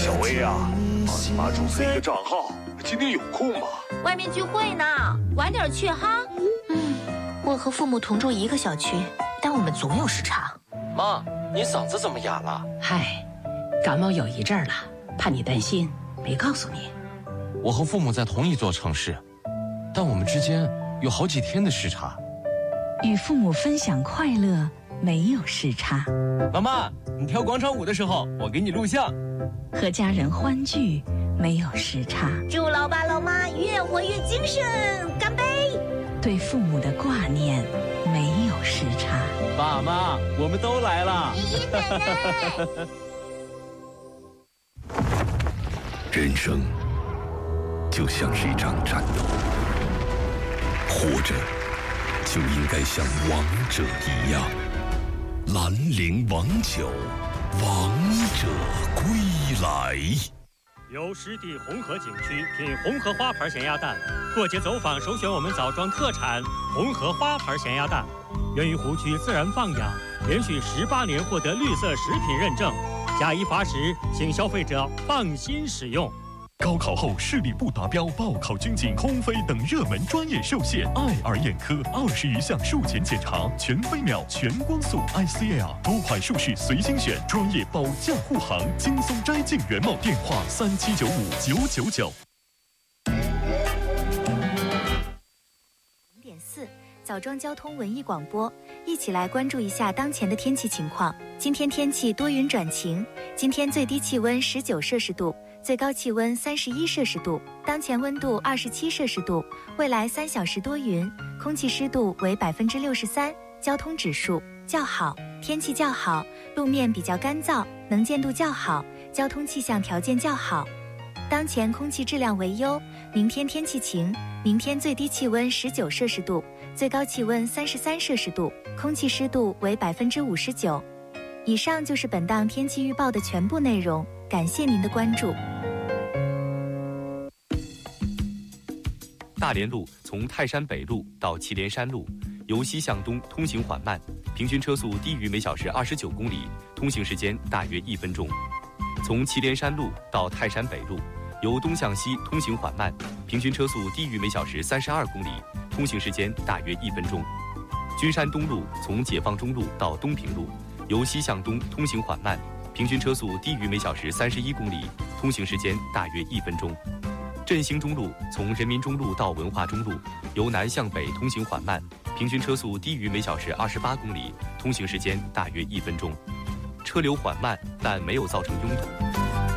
小薇呀，帮你妈注册一个账号，今天有空吗？ 外面聚会呢，晚点去哈。 我和父母同住一个小区，但我们总有时差。 妈，你嗓子怎么哑了？ 嗨，感冒有一阵儿了，怕你担心，没告诉你。 我和父母在同一座城市，但我们之间有好几天的时差。 与父母分享快乐，没有时差。 妈妈，你跳广场舞的时候，我给你录像。 和家人欢聚，没有时差。 祝老爸老妈越活越精神，干杯！ 对父母的挂念，没有时差。 爸妈，我们都来了。 爷爷奶奶。 人生就像是一场战斗，活着就应该像王者一样。兰陵王酒，王者归来。 由湿地红河景区品红河花牌咸鸭蛋，过节走访首选我们枣庄特产红河花牌咸鸭蛋，源于湖区自然放养，连续18年获得绿色食品认证，加以罚食，请消费者放心使用。 高考后视力不达标，报考军警、空飞等热门专业受限。爱尔眼科20余项术前检查，全飞秒、全光速 ICL， 多款术式随心选，专业保驾护航，轻松摘镜原貌。电话37959999。 0.4，枣庄交通文艺广播，一起来关注一下当前的天气情况。今天天气多云转晴，今天最低气温19摄氏度。最高气温31摄氏度，当前温度27摄氏度，未来3小时多云，空气湿度为63%，交通指数较好，天气较好，路面比较干燥，能见度较好，交通气象条件较好。当前空气质量为优，明天天气晴，明天最低气温19摄氏度，最高气温33摄氏度，空气湿度为59%。以上就是本档天气预报的全部内容，感谢您的关注。 大连路从泰山北路到祁连山路，由西向东通行缓慢，平均车速低于每小时29公里，通行时间大约1分钟。从祁连山路到泰山北路，由东向西通行缓慢，平均车速低于每小时32公里，通行时间大约1分钟。君山东路从解放中路到东平路，由西向东通行缓慢，平均车速低于每小时31公里，通行时间大约1分钟。振兴中路从人民中路到文化中路，由南向北通行缓慢，平均车速低于每小时28公里，通行时间大约1分钟。车流缓慢，但没有造成拥堵。